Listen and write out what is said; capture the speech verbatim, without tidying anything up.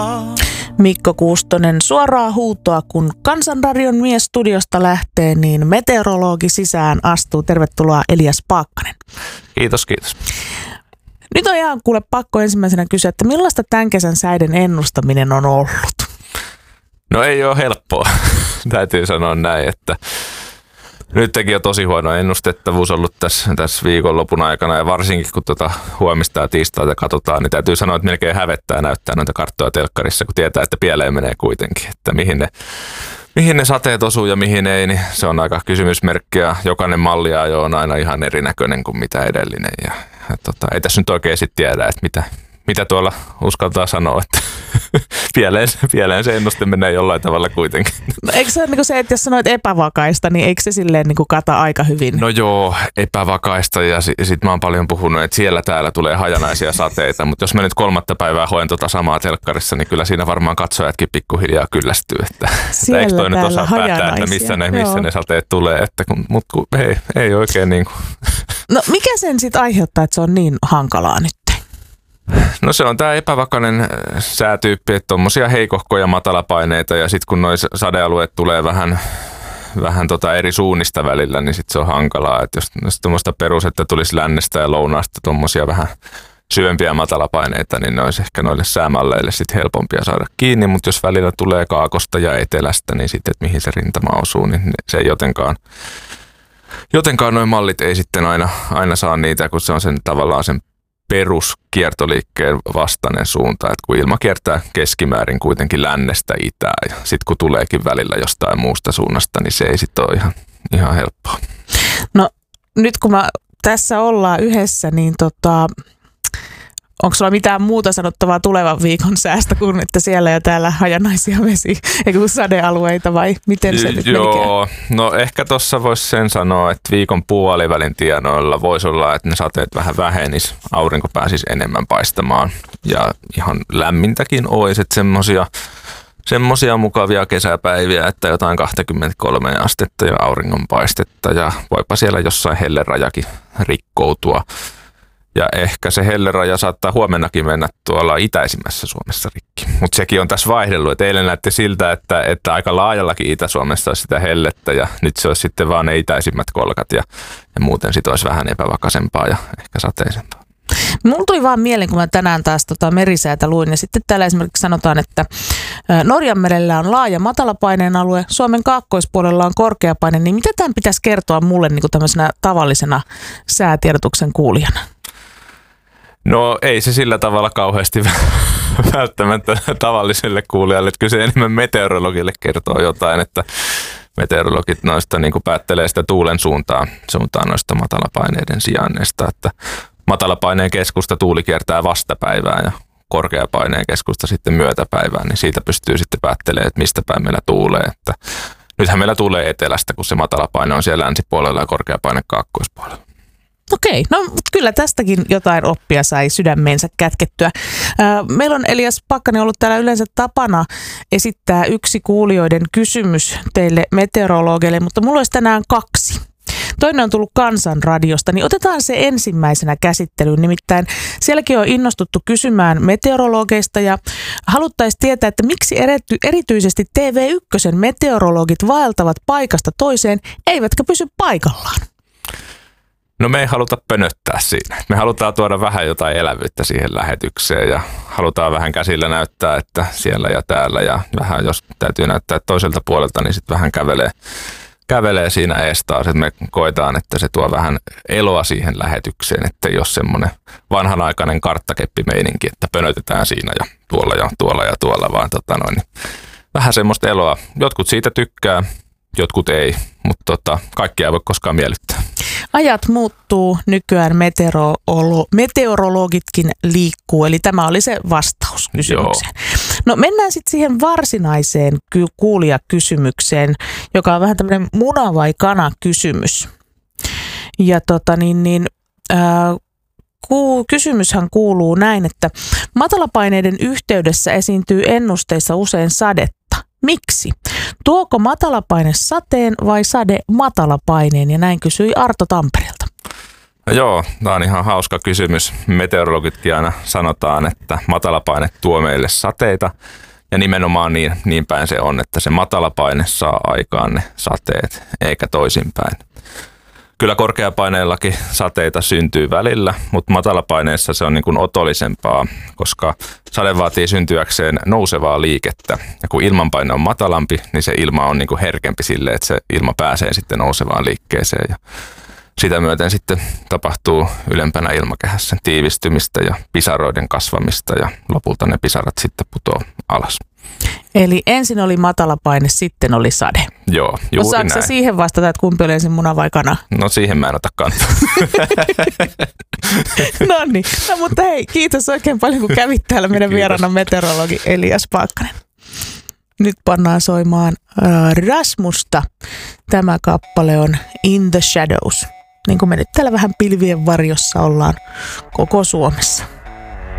Mikko Kuustonen, suoraa huutoa, kun Kansanradion mies studiosta lähtee, niin meteorologi sisään astuu. Tervetuloa Elias Paakkanen. Kiitos, kiitos. Nyt on ihan kuule pakko ensimmäisenä kysyä, että millaista tämän kesän säiden ennustaminen on ollut? No ei ole helppoa, täytyy sanoa näin, että nytkin on tosi huono ennustettavuus ollut tässä, tässä viikonlopun aikana ja varsinkin kun tuota huomista ja tiistaita katsotaan, niin täytyy sanoa, että melkein hävettää näyttää noita karttoja telkkarissa, kun tietää, että pieleen menee kuitenkin, että mihin ne, mihin ne sateet osuu ja mihin ei, niin se on aika kysymysmerkki ja jokainen malliajo on aina ihan erinäköinen kuin mitä edellinen ja, ja tota, ei tässä nyt oikein sitten tiedä, että mitä, mitä tuolla uskaltaa sanoa, että pieleen, pieleen se ennuste menee jollain tavalla kuitenkin. No, eikö se ole niin se, että jos sanoit epävakaista, niin eikö se silleen niin kata aika hyvin? No joo, epävakaista ja sitten sit mä oon paljon puhunut, että siellä täällä tulee hajanaisia sateita, mutta jos mä nyt kolmatta päivää hoen tota samaa telkkarissa, niin kyllä siinä varmaan katsojatkin pikkuhiljaa kyllästyy, että, että eikö toi nyt osaa päättää, että missä ne, missä ne sateet tulee, että kun, mut kun ei, ei oikein niin kuin. No mikä sen sitten aiheuttaa, että se on niin hankalaa nyt? No se on tämä epävakainen säätyyppi, että tuommoisia heikohkoja matalapaineita ja sitten kun nuo sadealueet tulee vähän, vähän tota eri suunnista välillä, niin sitten se on hankalaa. Että jos, jos tuommoista perus, että tulisi lännestä ja lounaasta tuommoisia vähän syvempiä matalapaineita, niin ne olisi ehkä noille säämalleille sitten helpompia saada kiinni, mutta jos välillä tulee kaakosta ja etelästä, niin sitten, että mihin se rintama osuu, niin se ei jotenkaan, jotenkaan nuo mallit ei sitten aina, aina saa niitä, kun se on sen tavallaan sen peruskiertoliikkeen vastainen suunta, että kun ilma kiertää keskimäärin kuitenkin lännestä itään ja sitten kun tuleekin välillä jostain muusta suunnasta, niin se ei sitten ole ihan, ihan helppoa. No nyt kun mä tässä ollaan yhdessä, niin tota, onko sulla mitään muuta sanottavaa tulevan viikon säästä kuin, että siellä ja täällä hajanaisia vesi, eikö sadealueita vai miten se nyt Joo, no ehkä tuossa voisi sen sanoa, että viikon puolivälin tienoilla voisi olla, että ne sateet vähän vähenis, aurinko pääsisi enemmän paistamaan ja ihan lämmintäkin olisi, että semmosia, semmosia mukavia kesäpäiviä, että jotain kaksikymmentäkolme astetta ja auringonpaistetta ja voipa siellä jossain hellerajakin rikkoutua. Ja ehkä se helleraja saattaa huomennakin mennä tuolla itäisimmässä Suomessa rikki. Mutta sekin on tässä vaihdellut. Et eilen näytti siltä, että, että aika laajallakin Itä-Suomessa olisi sitä hellettä ja nyt se olisi sitten vaan ne itäisimmät kolkat ja, ja muuten sitten olisi vähän epävakaisempaa ja ehkä sateisempaa. Mulla tuli vaan mieleen, kun mä tänään taas tota merisäätä luin ja sitten täällä esimerkiksi sanotaan, että Norjanmerellä on laaja matalapaineen alue, Suomen kaakkoispuolella on korkeapaine, niin mitä tämän pitäisi kertoa mulle niin kuin tämmöisenä tavallisena säätiedotuksen kuulijana? No ei se sillä tavalla kauheasti välttämättä tavalliselle kuulijalle, että kyllä se enemmän meteorologille kertoo jotain, että meteorologit noista niin kuin päättelee sitä tuulen suuntaa, suuntaan noista matalapaineiden sijainneista, että matalapaineen keskusta tuuli kiertää vastapäivää ja korkeapaineen keskusta sitten myötäpäivään, niin siitä pystyy sitten päättelemään, että mistä päin meillä tuulee, että nythän meillä tuulee etelästä, kun se matalapaine on siellä länsipuolella ja korkeapaine kaakkoispuolella. Okei, no kyllä tästäkin jotain oppia sai sydämeensä kätkettyä. Meillä on Elias Paakkanen ollut täällä yleensä tapana esittää yksi kuulijoiden kysymys teille meteorologeille, mutta mulla olisi tänään kaksi. Toinen on tullut Kansanradiosta, niin otetaan se ensimmäisenä käsittelyyn. Nimittäin sielläkin on innostuttu kysymään meteorologeista ja haluttaisiin tietää, että miksi erity, erityisesti T V yksi meteorologit vaeltavat paikasta toiseen, eivätkä pysy paikallaan. No me ei haluta pönöttää siinä. Me halutaan tuoda vähän jotain elävyyttä siihen lähetykseen ja halutaan vähän käsillä näyttää, että siellä ja täällä ja vähän jos täytyy näyttää toiselta puolelta, niin sitten vähän kävelee, kävelee siinä ees taas. Että me koetaan, että se tuo vähän eloa siihen lähetykseen, että ei ole semmoinen vanhanaikainen karttakeppimeininki, että pönötetään siinä ja tuolla ja tuolla ja tuolla, vaan tota noin, niin vähän semmoista eloa. Jotkut siitä tykkää, jotkut ei, mutta tota, kaikkia ei voi koskaan miellyttää. Ajat muuttuu, nykyään meteorolo- meteorologitkin liikkuu, eli tämä oli se vastaus kysymykseen. Joo. No mennään sitten siihen varsinaiseen ky- kuulijakysymykseen, joka on vähän tämmöinen muna vai kana kysymys. Ja tota niin, niin ää, ku- kysymyshän kuuluu näin, että matalapaineiden yhteydessä esiintyy ennusteissa usein sadetta. Miksi? Tuoko matalapaine sateen vai sade matalapaineen? Ja näin kysyi Arto Tampereelta. No joo, tämä on ihan hauska kysymys. Meteorologitkin aina sanotaan, että matalapaine tuo meille sateita. Ja nimenomaan niin, niin päin se on, että se matalapaine saa aikaan ne sateet, eikä toisinpäin. Kyllä korkeapaineellakin sateita syntyy välillä, mutta matalapaineessa se on niin kuin otollisempaa, koska sade vaatii syntyäkseen nousevaa liikettä. Ja kun ilmanpaine on matalampi, niin se ilma on niin kuin herkempi sille, että se ilma pääsee sitten nousevaan liikkeeseen. Ja sitä myöten sitten tapahtuu ylempänä ilmakehässä tiivistymistä ja pisaroiden kasvamista ja lopulta ne pisarat sitten putoaa alas. Eli ensin oli matalapaine, sitten oli sade. Joo, juuri Osaatko näin. sä siihen vastata, että kumpi oli ensin, muna vai kana? No siihen mä en ota kantaa. No niin, no, mutta hei, kiitos oikein paljon, kun kävit täällä meidän vieraana meteorologi Elias Pakkanen. Nyt pannaan soimaan äh, Rasmusta. Tämä kappale on In the Shadows. Niin kuin me nyt täällä vähän pilvien varjossa ollaan koko Suomessa.